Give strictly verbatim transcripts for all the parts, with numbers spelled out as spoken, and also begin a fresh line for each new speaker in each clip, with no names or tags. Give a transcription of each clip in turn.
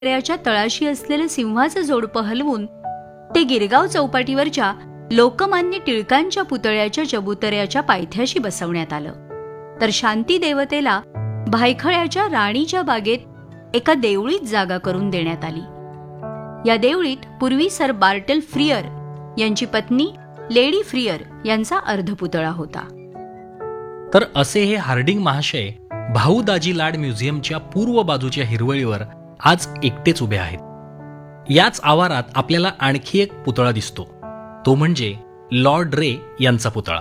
च्या तळाशी असलेलं सिंहाचं जोडपं हलवून ते गिरगाव चौपाटीवरच्या लोकमान्य टिळकांच्या पुतळ्याच्या चबुतऱ्याच्या पायथ्याशी बसवण्यात आलं. तर शांती देवतेला भायखळ्याच्या राणीच्या बागेत एका देवळीत जागा करून देण्यात आली. या देवळीत पूर्वी सर बार्टल फ्रियर यांची पत्नी लेडी फ्रियर यांचा अर्धपुतळा होता.
तर असे हे हार्डिंग महाशय भाऊ दाजी लाड म्युझियमच्या पूर्व बाजूच्या हिरवळीवर आज एकटेच उभे आहेत. याच आवारात आपल्याला आणखी एक पुतळा दिसतो, तो म्हणजे लॉर्ड रे यांचा पुतळा.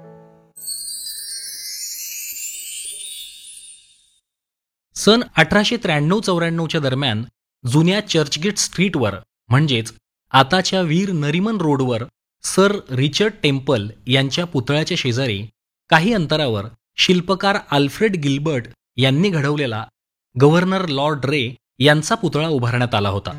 सन अठराशे त्र्याण्णव चौऱ्याण्णवच्या दरम्यान जुन्या चर्चगेट स्ट्रीटवर म्हणजेच आताच्या वीर नरिमन रोडवर सर रिचर्ड टेम्पल यांच्या पुतळ्याच्या शेजारी काही अंतरावर शिल्पकार आल्फ्रेड गिल्बर्ट यांनी घडवलेला गव्हर्नर लॉर्ड रे यांचा पुतळा उभारण्यात आला होता.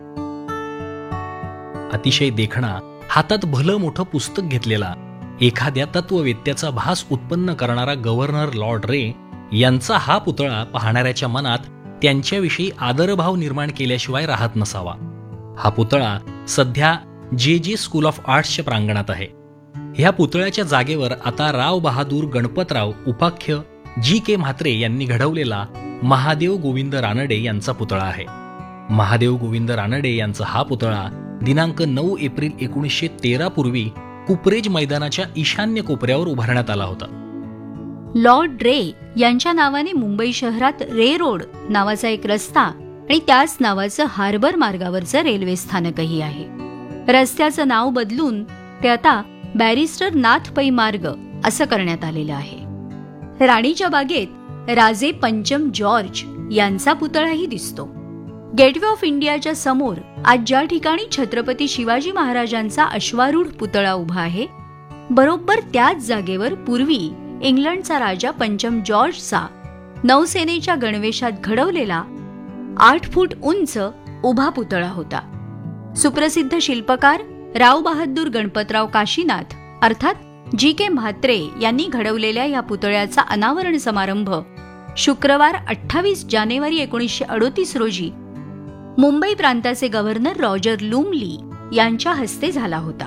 अतिशय देखणा, हातात भलं मोठं पुस्तक घेतलेला, एखाद्या तत्ववेत्याचा भास उत्पन्न करणारा गव्हर्नर लॉर्ड रे यांचा हा पुतळा पाहणाऱ्याच्या मनात त्यांच्याविषयी आदरभाव निर्माण केल्याशिवाय राहत नसावा. हा पुतळा सध्या जे जे स्कूल ऑफ आर्ट्सच्या प्रांगणात आहे. ह्या पुतळ्याच्या जागेवर आता राव बहादूर गणपतराव उपाख्य जी के म्हात्रे यांनी घडवलेला महादेव गोविंद रानडे यांचा पुतळा आहे. महादेव गोविंद रानडे यांचा हा पुतळा दिनांक नऊ एप्रिल एकोणीसशे तेरा पूर्वी कुपरेज मैदानाच्या ईशान्य कोपऱ्यावर उभारण्यात आला होता.
लॉर्ड रे यांच्या नावाने मुंबई शहरात रे रोड नावाचा एक रस्ता आणि त्याच नावाचं हार्बर मार्गावरचं रेल्वे स्थानकही आहे. रस्त्याचं नाव बदलून ते आता बॅरिस्टर नाथ पै मार्ग असं करण्यात आलेलं आहे. राणीच्या बागेत राजे पंचम जॉर्ज यांचा पुतळाही दिसतो. गेटवे ऑफ इंडियाच्या समोर आज ज्या ठिकाणी छत्रपती शिवाजी महाराजांचा अश्वारूढ पुतळा उभा आहे, बरोबर त्याच जागेवर पूर्वी इंग्लंडचा राजा पंचम जॉर्जचा नौसेनेच्या गणवेशात घडवलेला आठ फूट उंच उभा पुतळा होता. सुप्रसिद्ध शिल्पकार राव बहादूर गणपतराव काशीनाथ अर्थात जी के म्हात्रे यांनी घडवलेल्या या पुतळ्याचा अनावरण समारंभ शुक्रवार अठ्ठावीस जानेवारी एकोणीसशे अडोतीस रोजी मुंबई प्रांताचे गव्हर्नर रॉजर लुमली यांच्या हस्ते झाला होता.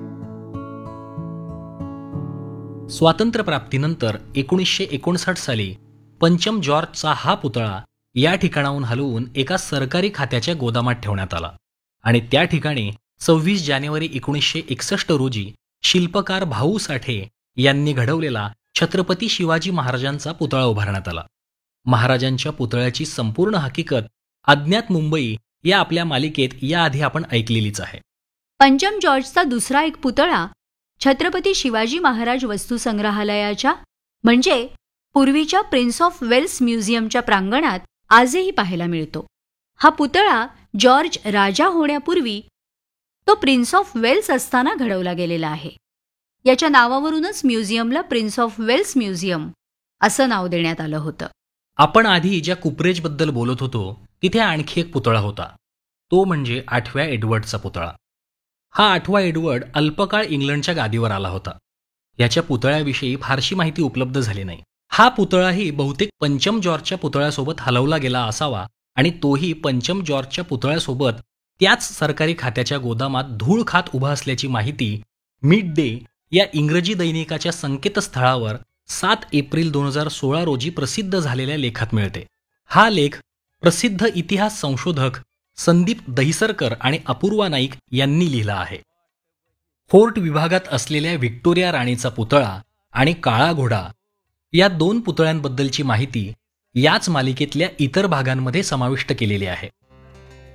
स्वातंत्र्यप्राप्तीनंतर एकोणीसशे एकोणसाठ साली पंचम जॉर्जचा हा पुतळा या ठिकाणाहून हलवून एका सरकारी खात्याच्या गोदामात ठेवण्यात आला आणि त्या ठिकाणी सव्वीस जानेवारी एकोणीसशे एकसष्ट रोजी शिल्पकार भाऊ साठे यांनी घडवलेला छत्रपती शिवाजी महाराजांचा पुतळा उभारण्यात आला. महाराजांच्या पुतळ्याची संपूर्ण हकीकत अज्ञात मुंबई या आपल्या मालिकेत याआधी आपण ऐकलेलीच आहे.
पंचम जॉर्जचा दुसरा एक पुतळा छत्रपती शिवाजी महाराज वस्तू संग्रहालयाच्या म्हणजे पूर्वीच्या प्रिन्स ऑफ वेल्स म्युझियमच्या प्रांगणात आजही पाहायला मिळतो. हा पुतळा जॉर्ज राजा होण्यापूर्वी तो प्रिन्स ऑफ वेल्स असताना घडवला गेलेला आहे. याच्या नावावरूनच म्युझियमला प्रिन्स ऑफ वेल्स म्युझियम असं नाव देण्यात आलं होतं.
आपण आधी ज्या कुपरेजबद्दल बोलत होतो तिथे आणखी एक पुतळा होता, तो म्हणजे आठव्या एडवर्डचा पुतळा. हा आठवा एडवर्ड अल्पकाळ इंग्लंडच्या गादीवर आला होता. याच्या पुतळ्याविषयी फारशी माहिती उपलब्ध झाली नाही. हा पुतळाही बहुतेक पंचम जॉर्जच्या पुतळ्यासोबत हलवला गेला असावा आणि तोही पंचम जॉर्जच्या पुतळ्यासोबत त्याच सरकारी खात्याच्या गोदामात धूळ खात उभा असल्याची माहिती मिड डे या इंग्रजी दैनिकाच्या संकेतस्थळावर सात एप्रिल दोन हजार सोळा रोजी प्रसिद्ध झालेल्या लेखात मिळते. हा लेख प्रसिद्ध इतिहास संशोधक संदीप दहिसरकर आणि अपूर्वा नाईक यांनी लिहिला आहे. फोर्ट विभागात असलेल्या व्हिक्टोरिया राणीचा पुतळा आणि काळा घोडा या दोन पुतळ्यांबद्दलची माहिती याच मालिकेतल्या इतर भागांमध्ये समाविष्ट केलेली आहे.